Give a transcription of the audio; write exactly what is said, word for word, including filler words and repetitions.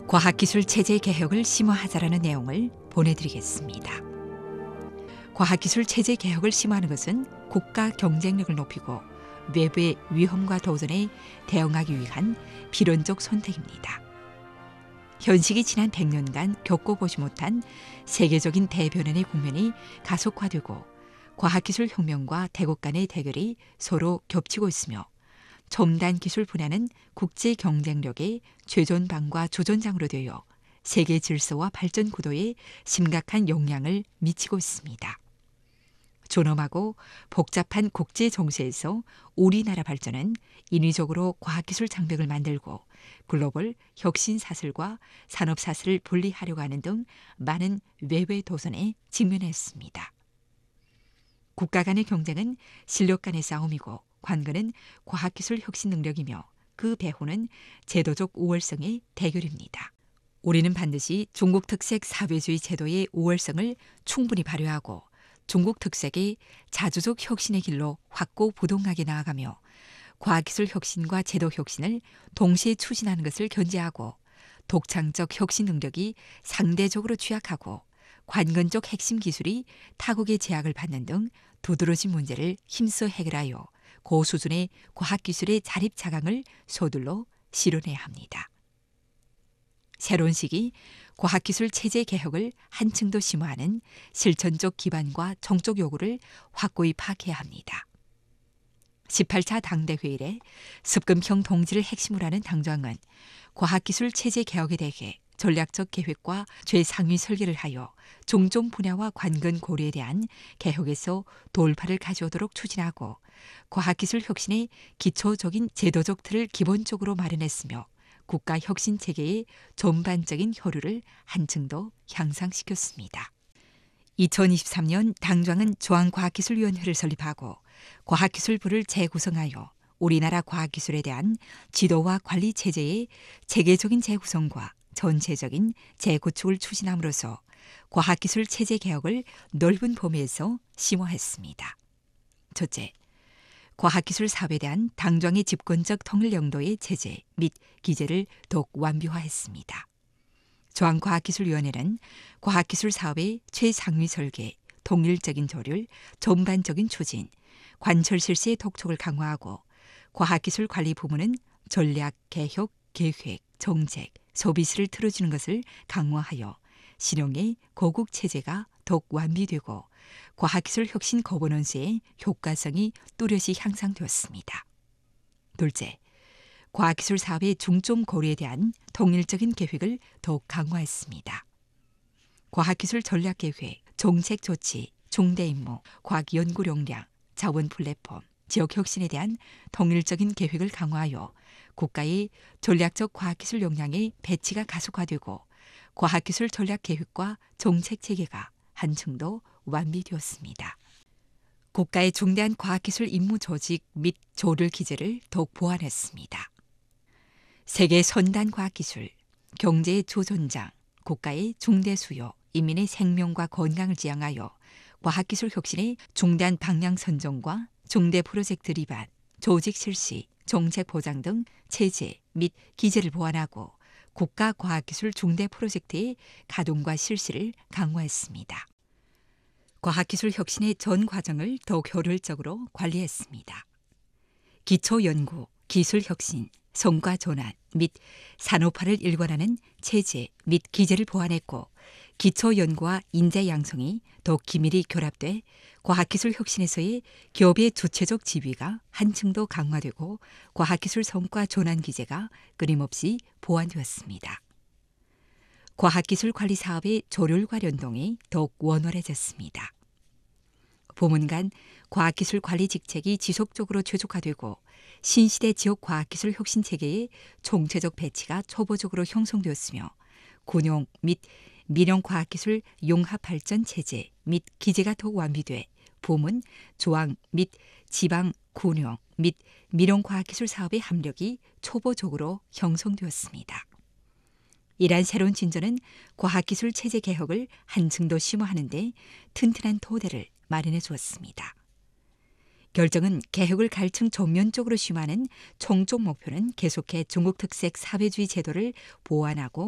과학기술 체제 개혁을 심화하자라는 내용을 보내드리겠습니다. 과학기술 체제 개혁을 심화하는 것은 국가 경쟁력을 높이고 외부의 위험과 도전에 대응하기 위한 필연적 선택입니다. 현식이 지난 백 년간 겪어보지 못한 세계적인 대변연의 국면이 가속화되고 과학기술 혁명과 대국 간의 대결이 서로 겹치고 있으며 첨단 기술 분야는 국제 경쟁력의 최전방과 조전장으로 되어 세계 질서와 발전 구도에 심각한 영향을 미치고 있습니다. 존엄하고 복잡한 국제 정세에서 우리나라 발전은 인위적으로 과학기술 장벽을 만들고 글로벌 혁신 사슬과 산업 사슬을 분리하려고 하는 등 많은 외외 도전에 직면했습니다. 국가 간의 경쟁은 실력 간의 싸움이고 관건은 과학기술 혁신 능력이며 그 배후는 제도적 우월성의 대결입니다. 우리는 반드시 중국 특색 사회주의 제도의 우월성을 충분히 발휘하고 중국 특색의 자주적 혁신의 길로 확고부동하게 나아가며 과학기술 혁신과 제도 혁신을 동시에 추진하는 것을 견제하고 독창적 혁신 능력이 상대적으로 취약하고 관건적 핵심 기술이 타국의 제약을 받는 등 두드러진 문제를 힘써 해결하여 고수준의 과학기술의 자립 자강을 서둘러 실현해야 합니다. 새로운 시기 과학기술 체제 개혁을 한층 더 심화하는 실천적 기반과 정적 요구를 확고히 파악해야 합니다. 십팔 차 당대회 이래 습금형 동지를 핵심으로 하는 당정은 과학기술 체제 개혁에 대해 전략적 계획과 최상위 설계를 하여 종종 분야와 관건 고려에 대한 개혁에서 돌파를 가져오도록 추진하고 과학기술 혁신의 기초적인 제도적 틀을 기본적으로 마련했으며 국가 혁신 체계의 전반적인 혈류를 한층 더 향상시켰습니다. 이천이십삼 년 당정은 중앙과학기술위원회를 설립하고 과학기술부를 재구성하여 우리나라 과학기술에 대한 지도와 관리 체제의 체계적인 재구성과 전체적인 재구축을 추진함으로써 과학기술 체제 개혁을 넓은 범위에서 심화했습니다. 첫째, 과학기술 사업에 대한 당정의 집권적 통일 영도의 체제 및 기재를 더욱 완비화했습니다. 중앙과학기술위원회는 과학기술 사업의 최상위 설계, 통일적인 조율, 전반적인 추진, 관철 실시의 독촉을 강화하고 과학기술 관리 부문은 전략, 개혁, 계획, 정책, 서비스를 틀어주는 것을 강화하여 실용의 고국 체제가 더욱 완비되고 과학기술 혁신 거버넌스의 효과성이 뚜렷이 향상되었습니다. 둘째, 과학기술 사업의 중점 고려에 대한 통일적인 계획을 더욱 강화했습니다. 과학기술 전략계획, 정책 조치, 중대 임무, 과학연구 역량, 자원 플랫폼, 지역 혁신에 대한 통일적인 계획을 강화하여 국가의 전략적 과학기술 역량의 배치가 가속화되고 과학기술 전략계획과 정책체계가 한층 더 완비되었습니다. 국가의 중대한 과학기술 임무 조직 및 조를 기제를 더욱 보완했습니다. 세계 선단 과학기술, 경제의 조전장, 국가의 중대 수요, 인민의 생명과 건강을 지향하여 과학기술 혁신의 중대한 방향 선정과 중대 프로젝트 리반, 조직 실시, 정책 보장 등 체제 및 기제를 보완하고 국가 과학기술 중대 프로젝트의 가동과 실시를 강화했습니다. 과학기술 혁신의 전 과정을 더욱 효율적으로 관리했습니다. 기초연구, 기술혁신, 성과 전환 및 산업화를 일관하는 체제 및 기제를 보완했고 기초연구와 인재 양성이 더욱 긴밀히 결합돼 과학기술 혁신에서의 기업의 주체적 지위가 한층 더 강화되고 과학기술 성과 전환 기제가 끊임없이 보완되었습니다. 과학기술 관리 사업의 조율과 연동이 더욱 원활해졌습니다. 부문 간 과학기술 관리 직책이 지속적으로 최적화되고 신시대 지역 과학기술 혁신 체계의 총체적 배치가 초보적으로 형성되었으며 군용 및 민용과학기술 융합발전 체제 및 기제가 더욱 완비돼 부문, 조항 및 지방, 군용 및 민용과학기술 사업의 합력이 초보적으로 형성되었습니다. 이러한 새로운 진전은 과학기술 체제 개혁을 한층 더 심화하는 데 튼튼한 토대를 마련해 주었습니다. 결정은 개혁을 갈층 전면적으로 심화하는 총적 목표는 계속해 중국 특색 사회주의 제도를 보완하고